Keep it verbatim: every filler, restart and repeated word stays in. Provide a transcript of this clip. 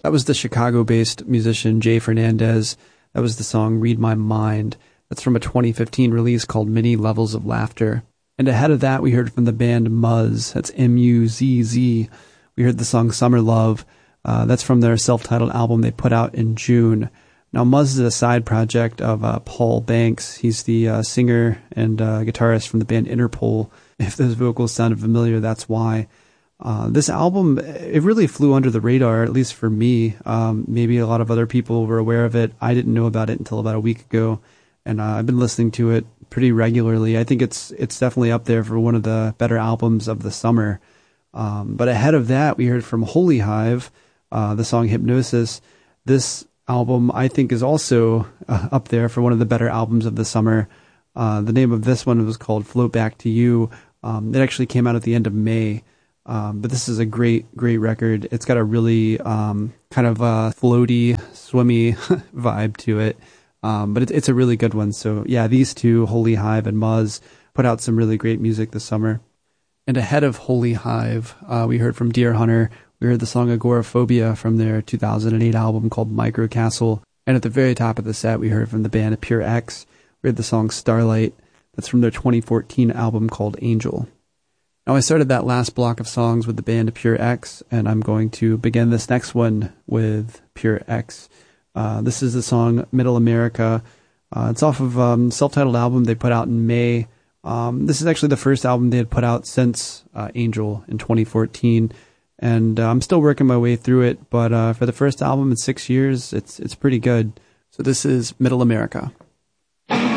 That was the Chicago-based musician Jay Fernandez. That was the song Read My Mind. That's from a twenty fifteen release called Many Levels of Laughter. And ahead of that, we heard from the band Muzz. That's M U Z Z. We heard the song Summer Love. Uh, that's from their self-titled album they put out in June. Now, Muzz is a side project of uh, Paul Banks. He's the uh, singer and uh, guitarist from the band Interpol. If those vocals sounded familiar, that's why. Uh, this album, it really flew under the radar, at least for me. Um, maybe a lot of other people were aware of it. I didn't know about it until about a week ago, and uh, I've been listening to it pretty regularly. I think it's it's definitely up there for one of the better albums of the summer. Um, but ahead of that, we heard from Holy Hive, uh, the song Hypnosis. This album, I think, is also uh, up there for one of the better albums of the summer. Uh, the name of this one was called Float Back to You. Um, it actually came out at the end of May. Um, but this is a great, great record. It's got a really um, kind of uh, floaty, swimmy vibe to it. Um, but it, it's a really good one. So yeah, these two, Holy Hive and Muzz, put out some really great music this summer. And ahead of Holy Hive, uh, we heard from Deer Hunter. We heard the song Agoraphobia from their two thousand eight album called Micro Castle. And at the very top of the set, we heard from the band Pure X. We heard the song Starlight. That's from their twenty fourteen album called Angel. Now, I started that last block of songs with the band Pure X, and I'm going to begin this next one with Pure X. Uh, this is the song Middle America. Uh, it's off of a um, self-titled album they put out in May. Um, this is actually the first album they had put out since uh, Angel in twenty fourteen, and uh, I'm still working my way through it, but uh, for the first album in six years, it's it's pretty good. So this is Middle America.